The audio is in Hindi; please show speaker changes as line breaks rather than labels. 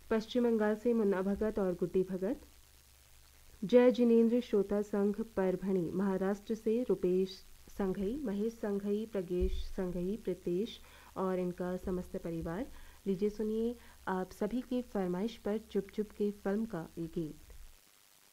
पश्चिम बंगाल से मुन्ना भगत और गुड्डी भगत। जय जिनेन्द्र श्रोता संघ परभणी महाराष्ट्र से Rupesh Shanghai, Mahesh Shanghai, प्रगेश Shanghai, Pritesh और इनका समस्त परिवार। लीजिए सुनिए आप सभी की फरमाइश पर चुप चुप के फिल्म का ये गीत।